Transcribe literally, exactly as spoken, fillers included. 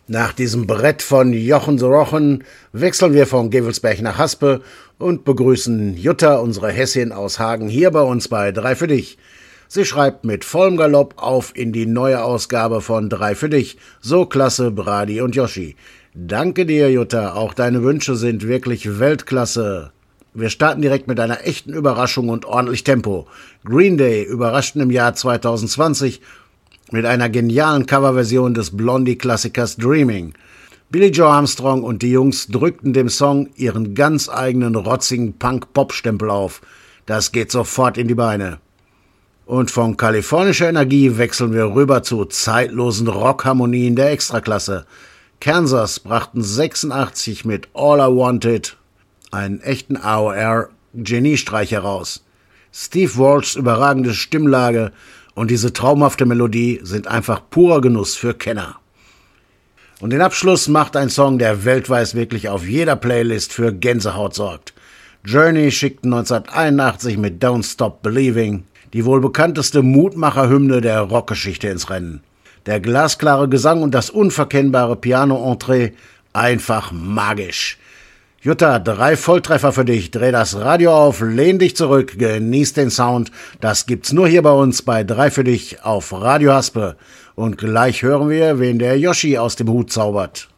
Nach diesem Brett von Jochen so Rochen wechseln wir von Gevelsberg nach Haspe und begrüßen Jutta, unsere Hessin aus Hagen, hier bei uns bei drei für dich. Sie schreibt mit vollem Galopp auf in die neue Ausgabe von drei für dich. So klasse, Brady und Yoshi. Danke dir, Jutta, auch deine Wünsche sind wirklich Weltklasse. Wir starten direkt mit einer echten Überraschung und ordentlich Tempo. Green Day überraschten im Jahr zwanzig zwanzig mit einer genialen Coverversion des Blondie-Klassikers Dreaming. Billie Joe Armstrong und die Jungs drückten dem Song ihren ganz eigenen rotzigen Punk-Pop-Stempel auf. Das geht sofort in die Beine. Und von kalifornischer Energie wechseln wir rüber zu zeitlosen Rockharmonien der Extraklasse. Kansas brachten sechsundachtzig mit All I Wanted einen echten A O R-Geniestreich heraus. Steve Walshs überragende Stimmlage und diese traumhafte Melodie sind einfach purer Genuss für Kenner. Und den Abschluss macht ein Song, der weltweit wirklich auf jeder Playlist für Gänsehaut sorgt. Journey schickten neunzehnhunderteinundachtzig mit Don't Stop Believing die wohl bekannteste Mutmacherhymne der Rockgeschichte ins Rennen. Der glasklare Gesang und das unverkennbare Piano-Entree, einfach magisch. Jutta, drei Volltreffer für dich. Dreh das Radio auf, lehn dich zurück, genieß den Sound. Das gibt's nur hier bei uns bei drei für dich auf Radio Haspe. Und gleich hören wir, wen der Yoshi aus dem Hut zaubert.